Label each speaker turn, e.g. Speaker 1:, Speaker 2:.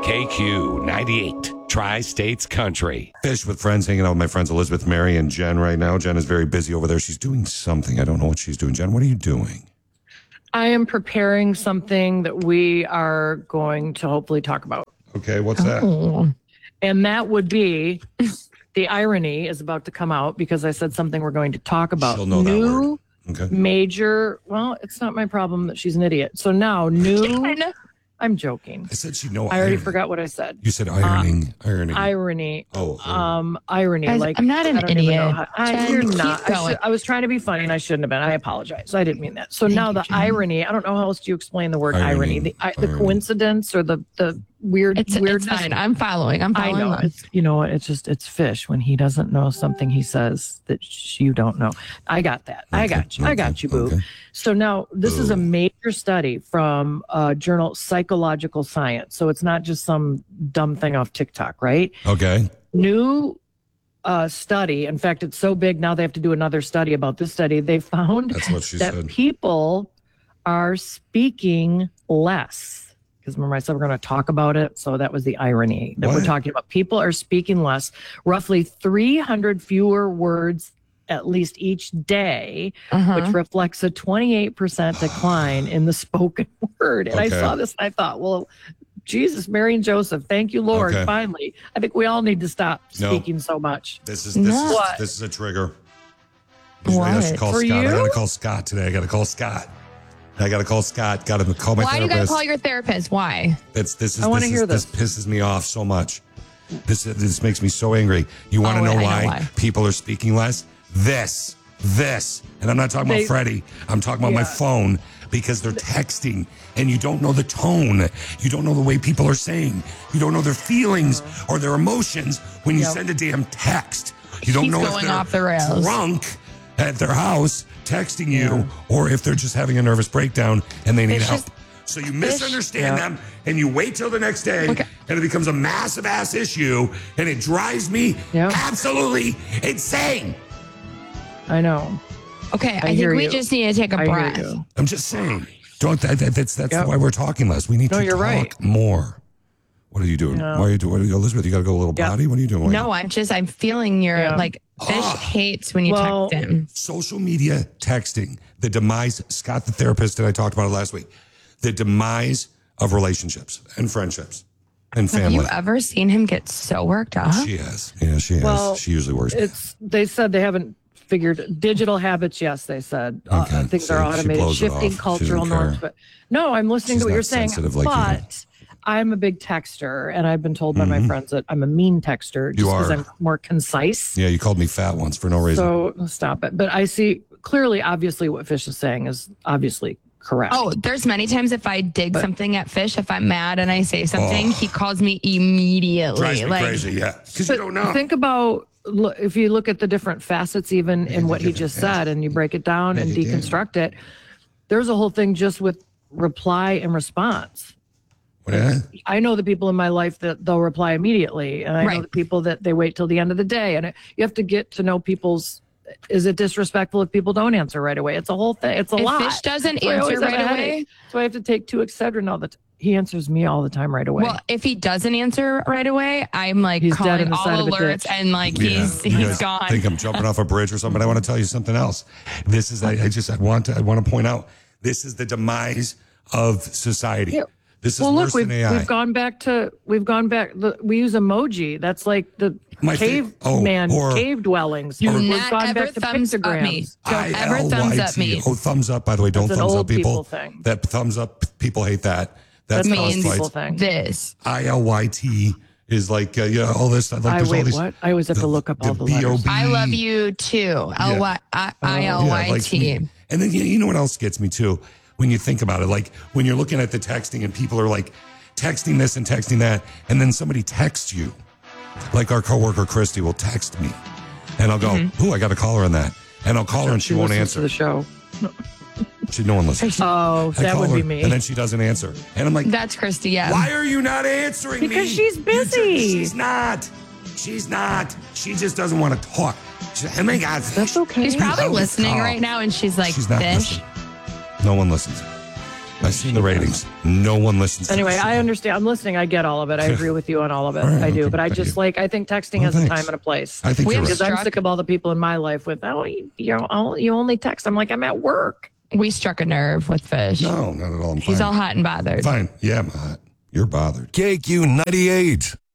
Speaker 1: KQ 98, Tri-States Country.
Speaker 2: Fish with friends, hanging out with my friends Elizabeth, Mary, and Jen right now. Jen is very busy over there. She's doing something. I don't know what she's doing. Jen, what are you doing?
Speaker 3: I am preparing something that we are going to hopefully talk about.
Speaker 2: Okay, what's that?
Speaker 3: And that would be the irony is about to come out because I said something we're going to talk about.
Speaker 2: She'll know that word. Okay.
Speaker 3: Major, well, it's not my problem that she's an idiot. So now I'm joking.
Speaker 2: I said she'd know.
Speaker 3: I already forgot what I said.
Speaker 2: You said ironing.
Speaker 3: Irony.
Speaker 2: Oh.
Speaker 3: Irony.
Speaker 4: Guys,
Speaker 3: like
Speaker 4: I'm not an idiot.
Speaker 3: You're not. I was trying to be funny and I shouldn't have been. I apologize. I didn't mean that. So now the irony. I don't know how else do you explain the word irony. The coincidence or the weirdness.
Speaker 4: It's fine. I'm following.
Speaker 3: I know. It's Fish when he doesn't know something he says that you don't know. I got that. Okay. I got you, boo.
Speaker 2: Okay.
Speaker 3: So now this is a major study from journal Psychological Science. So it's not just some dumb thing off TikTok, right?
Speaker 2: Okay.
Speaker 3: New study. In fact, it's so big now they have to do another study about this study. They found that people are speaking less. Because remember I said we're going to talk about it. So that was the irony that we're talking about. People are speaking less, roughly 300 fewer words at least each day, which reflects a 28% decline in the spoken word. And I saw this and I thought, well, Jesus, Mary and Joseph, thank you, Lord. Okay. Finally, I think we all need to stop speaking so much.
Speaker 2: This is a trigger.
Speaker 4: What?
Speaker 2: I should call
Speaker 3: For
Speaker 2: Scott.
Speaker 3: you?
Speaker 2: I got to call Scott today. I got to call Scott. Got to call my
Speaker 4: Why
Speaker 2: therapist.
Speaker 4: Why do you got to call your therapist? Why?
Speaker 3: I want to hear this.
Speaker 2: This pisses me off so much. This makes me so angry. You want to know why people are speaking less? This. And I'm not talking about Freddie. I'm talking about my phone because they're texting and you don't know the tone. You don't know the way people are saying. You don't know their feelings or their emotions when you send a damn text. You don't know if they're
Speaker 4: off the rails.
Speaker 2: Drunk at their house texting you or if they're just having a nervous breakdown and they need help. So you misunderstand them and you wait till the next day and it becomes a massive ass issue and it drives me absolutely insane.
Speaker 3: I know.
Speaker 4: Okay, I think we just need to take a breath.
Speaker 2: I'm just saying. That's why we're talking less. We need to talk more. What are you doing? Why are you doing? Elizabeth, you got to go a little body? What are you doing?
Speaker 4: No, I'm feeling your, Fish hates when you text him.
Speaker 2: Social media texting, the demise, Scott, the therapist, and I talked about it last week, the demise of relationships and friendships and family.
Speaker 4: Have you ever seen him get so worked up?
Speaker 2: She has. Yeah, she has.
Speaker 3: Well,
Speaker 2: she usually works.
Speaker 3: They said they haven't figured digital habits. Yes, they said things are automated, shifting cultural norms. But no, I'm listening to what you're saying. But I'm a big texter, and I've been told by my friends that I'm a mean texter just because I'm more concise.
Speaker 2: Yeah, you called me fat once for no reason.
Speaker 3: So stop it. But I see clearly, obviously, what Fish is saying is obviously correct.
Speaker 4: Oh, there's many times if I dig something at Fish, if I'm mad and I say something, he calls me immediately.
Speaker 2: Drives me crazy, because you don't know.
Speaker 3: Think about if you look at the different facets, even in what he just said, and you break it down and deconstruct it. There's a whole thing just with reply and response. I know the people in my life that they'll reply immediately, and I know the people that they wait till the end of the day. And you have to get to know people's. Is it disrespectful if people don't answer right away? It's a whole thing. It's a lot.
Speaker 4: If Fish doesn't answer right away,
Speaker 3: so I have to take 2 Excedrin all the time. He answers me all the time right away.
Speaker 4: Well, if he doesn't answer right away, I'm like calling all alerts and he's gone.
Speaker 2: I think I'm jumping off a bridge or something. I want to tell you something else. This is I want to point out. This is the demise of society. Yeah. This is worse than AI.
Speaker 3: We've gone back. We use emoji. That's like the cave dwellings.
Speaker 4: We've gone back to pictograms. Don't ever thumbs up me.
Speaker 2: Oh, thumbs up, by the way. Don't thumbs up people. That thumbs up, people hate that. That
Speaker 4: means this.
Speaker 2: ILYT is like, all this.
Speaker 3: What? I always have to look up all the letters.
Speaker 4: I love you too. ILYT.
Speaker 2: And then you know what else gets me too? When you think about it, like when you're looking at the texting and people are like texting this and texting that, and then somebody texts you, like our coworker Christy will text me, and I'll go, "Ooh, I got to call her on that," and I'll call her and she won't answer.
Speaker 3: To the show.
Speaker 2: No one listens.
Speaker 3: Oh, that would be me.
Speaker 2: And then she doesn't answer, and I'm like,
Speaker 4: "That's Christy." Yeah.
Speaker 2: Why are you not answering me?
Speaker 3: Because she's busy.
Speaker 2: She's not. She just doesn't want to talk. Oh my God,
Speaker 3: that's okay.
Speaker 4: She's probably listening right now, and she's like,
Speaker 2: she's not
Speaker 4: Fish.
Speaker 2: Listening. No one listens. I've seen the ratings. No one listens.
Speaker 3: Anyway, I understand. I'm listening. I get all of it. I agree with you on all of it. Right, I do. But I just I think texting has a time and a place.
Speaker 2: I think
Speaker 3: because I'm sick of all the people in my life with, you only text. I'm like, I'm at work.
Speaker 4: We struck a nerve with Fish.
Speaker 2: No, not at all.
Speaker 4: He's all hot and bothered.
Speaker 2: Fine. Yeah, I'm hot. You're bothered.
Speaker 1: KQ 98.